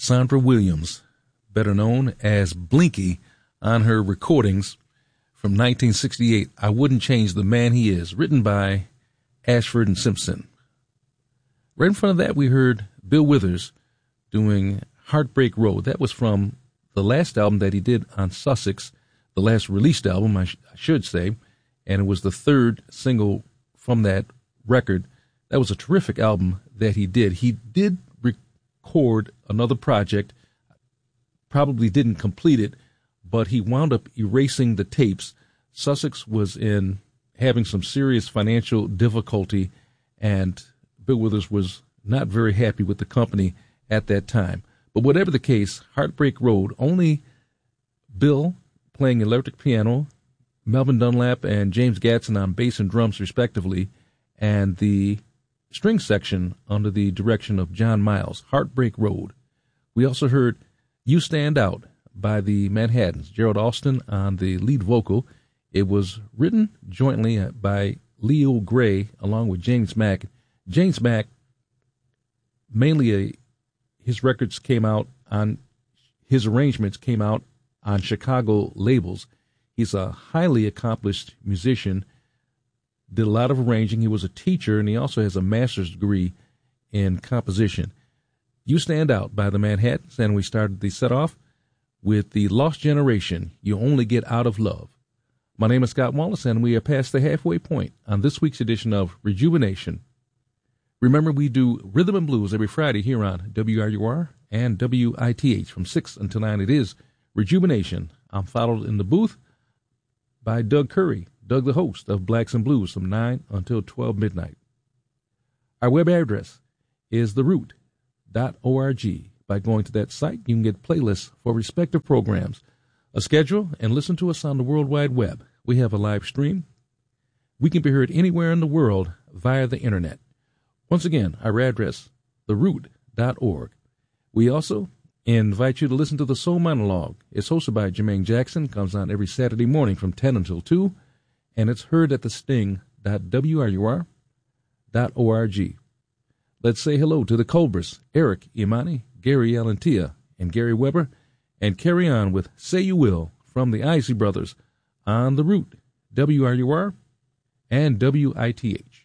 Sandra Williams, better known as Blinky, on her recordings from 1968, I Wouldn't Change the Man He Is, written by Ashford and Simpson. Right in front of that, we heard Bill Withers doing Heartbreak Road. That was from the last album that he did on Sussex, the last released album, I should say, and it was the third single from that record. That was a terrific album that he did. He did record another project, probably didn't complete it, but he wound up erasing the tapes. Sussex was having some serious financial difficulty, and Bill Withers was not very happy with the company at that time. But whatever the case, Heartbreak Road, only Bill playing electric piano, Melvin Dunlap and James Gatson on bass and drums respectively, and the string section under the direction of John Miles, Heartbreak Road. We also heard You Stand Out by the Manhattans, Gerald Alston on the lead vocal. It was written jointly by Leo Gray along with James Mack. James Mack, mainly his records came out on, his arrangements came out on Chicago labels. He's a highly accomplished musician, did a lot of arranging. He was a teacher, and he also has a master's degree in composition. You Stand Out by the Manhattans, and we started the set off with the Lost Generation, You Only Get Out of Love. My name is Scott Wallace, and we are past the halfway point on this week's edition of Rejuvenation. Remember, we do Rhythm and Blues every Friday here on WRUR and WITH from 6 until 9. It is Rejuvenation. I'm followed in the booth by Doug Curry, Doug the host of Blacks and Blues from 9 until 12 midnight. Our web address is theroot.org. By going to that site, you can get playlists for respective programs, a schedule, and listen to us on the World Wide Web. We have a live stream. We can be heard anywhere in the world via the Internet. Once again, our address, theroot.org. We also invite you to listen to the Soul Monologue. It's hosted by Jermaine Jackson, comes on every Saturday morning from 10 until 2, and it's heard at thesting.wrur.org. Let's say hello to the Colbers, Eric, Imani, Gary Alantia, and Gary Weber, and carry on with Say You Will from the Isley Brothers on The Root, WRUR, and WITH.